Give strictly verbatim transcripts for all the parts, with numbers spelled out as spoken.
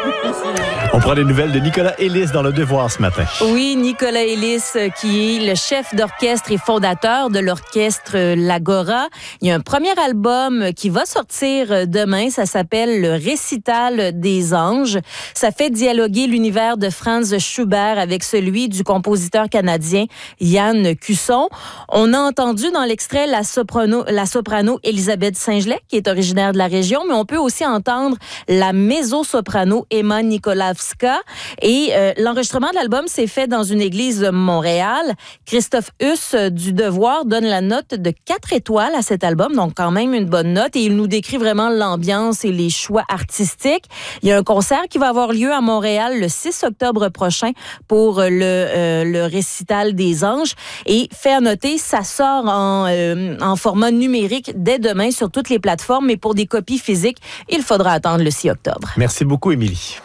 On prend des nouvelles de Nicolas Ellis dans Le Devoir ce matin. Oui, Nicolas Ellis, qui est le chef d'orchestre et fondateur de l'orchestre L'Agora. Il y a un premier album qui va sortir demain. Ça s'appelle Le Récital des Anges. Ça fait dialoguer l'univers de Franz Schubert avec celui du compositeur canadien Yann Cusson. On a entendu dans l'extrait la soprano, la soprano Elisabeth Saint-Gelais, qui est originaire de la région, mais on peut aussi entendre la mezzo-soprano Emma Nikolavska. Et euh, l'enregistrement de l'album s'est fait dans une église de Montréal. Christophe Huss euh, du Devoir donne la note de quatre étoiles à cet album, donc quand même une bonne note. Et il nous décrit vraiment l'ambiance et les choix artistiques. Il y a un concert qui va avoir lieu à Montréal le six octobre prochain pour le, euh, le récital des anges. Et fait à noter, ça sort en, euh, en format numérique dès demain sur toutes les plateformes, mais pour des copies physiques, il faudra attendre le six octobre. Merci beaucoup, Émilie.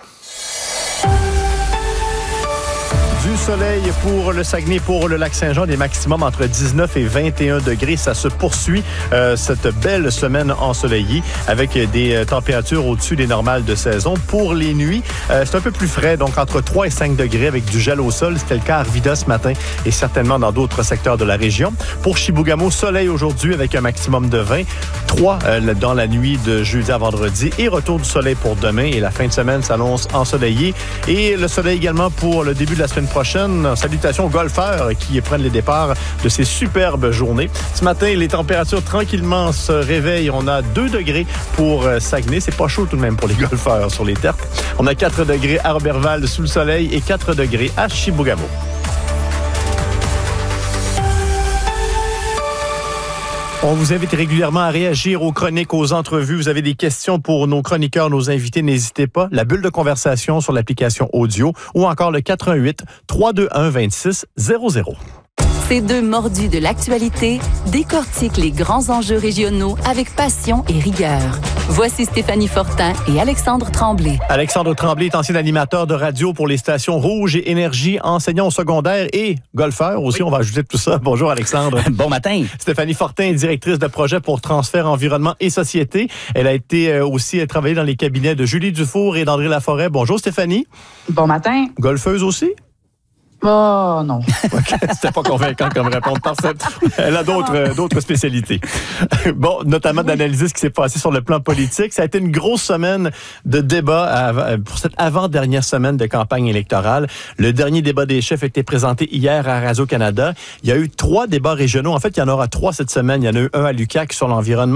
Du soleil pour le Saguenay, pour le Lac-Saint-Jean, des maximums entre dix-neuf et vingt et un degrés. Ça se poursuit euh, cette belle semaine ensoleillée avec des températures au-dessus des normales de saison. Pour les nuits, euh, c'est un peu plus frais, donc entre trois et cinq degrés avec du gel au sol. C'était le cas à Arvida ce matin et certainement dans d'autres secteurs de la région. Pour Chibougamau, soleil aujourd'hui avec un maximum de vingt. trois euh, dans la nuit de jeudi à vendredi et retour du soleil pour demain. Et la fin de semaine s'annonce ensoleillée. Et le soleil également pour le début de la semaine prochaine. Salutations aux golfeurs qui prennent les départs de ces superbes journées. Ce matin, les températures tranquillement se réveillent. On a deux degrés pour Saguenay. C'est pas chaud tout de même pour les golfeurs sur les terres. On a quatre degrés à Roberval sous le soleil et quatre degrés à Chibougamau. On vous invite régulièrement à réagir aux chroniques, aux entrevues. Vous avez des questions pour nos chroniqueurs, nos invités, n'hésitez pas. La bulle de conversation sur l'application audio ou encore le quatre un huit, trois deux un, deux six zéro zéro. Ces deux mordus de l'actualité décortiquent les grands enjeux régionaux avec passion et rigueur. Voici Stéphanie Fortin et Alexandre Tremblay. Alexandre Tremblay est ancien animateur de radio pour les stations Rouge et Énergie, enseignant au secondaire et golfeur aussi. Oui. On va ajouter tout ça. Bonjour Alexandre. Bon matin. Stéphanie Fortin, directrice de projet pour Transfert Environnement et Société. Elle a été aussi travaillée dans les cabinets de Julie Dufour et d'André Laforêt. Bonjour Stéphanie. Bon matin. Golfeuse aussi? Oh non. Okay, c'était pas convaincant comme réponse. Parfait. Elle a d'autres, euh, d'autres spécialités. Bon, notamment d'analyser ce qui s'est passé sur le plan politique. Ça a été une grosse semaine de débat à, pour cette avant-dernière semaine de campagne électorale. Le dernier débat des chefs a été présenté hier à Radio-Canada. Il y a eu trois débats régionaux. En fait, il y en aura trois cette semaine. Il y en a eu un à l'U Q A C sur l'environnement.